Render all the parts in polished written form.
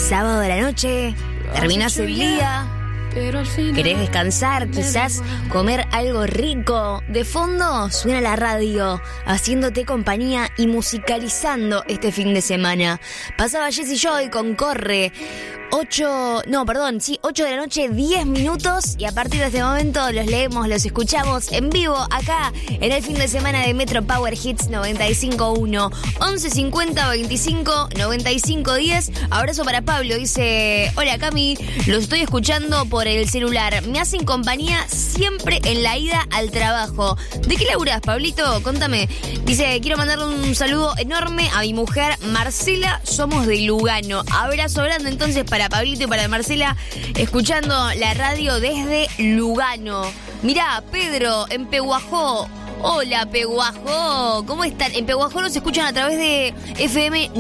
sábado de la noche, terminás el día, querés descansar, quizás comer algo rico. De fondo suena la radio, haciéndote compañía y musicalizando este fin de semana. Pasaba Jessy Joy con Corre. 8 de la noche, 10 minutos. Y a partir de este momento los leemos, los escuchamos en vivo acá en el fin de semana de Metro Power Hits 95.1. 11 50 25 95 10. Abrazo para Pablo, dice: hola Cami, los estoy escuchando por el celular. Me hacen compañía siempre en la ida al trabajo. ¿De qué laburás, Pablito? Contame. Dice: quiero mandarle un saludo enorme a mi mujer Marcela, somos de Lugano. Abrazo grande entonces para Pablito y para Marcela, escuchando la radio desde Lugano. Mirá, Pedro, en Pehuajó. Hola, Pehuajó. ¿Cómo están? En Pehuajó nos escuchan a través de FM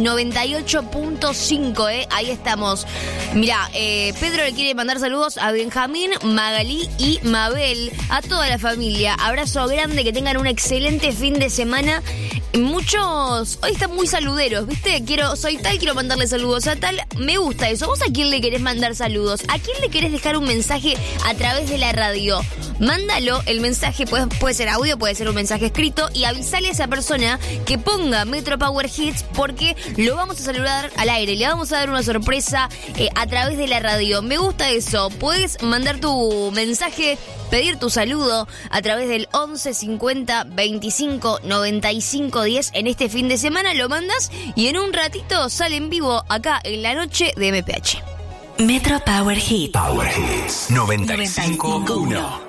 98.5, Ahí estamos. Mirá, Pedro le quiere mandar saludos a Benjamín, Magalí y Mabel, a toda la familia. Abrazo grande, que tengan un excelente fin de semana. Muchos hoy están muy saluderos, ¿viste? Soy tal, quiero mandarle saludos a tal. Me gusta eso. ¿Vos a quién le querés mandar saludos? ¿A quién le querés dejar un mensaje a través de la radio? Mándalo, el mensaje puede ser audio, puede ser un mensaje escrito, y avisale a esa persona que ponga Metro Power Hits, porque lo vamos a saludar al aire, le vamos a dar una sorpresa a través de la radio. Me gusta eso. Puedes mandar tu mensaje, pedir tu saludo a través del 11 50 25 95 10. En este fin de semana lo mandas y en un ratito sale en vivo acá en la noche de MPH. Metro Power Hits. Power Hits 95.1.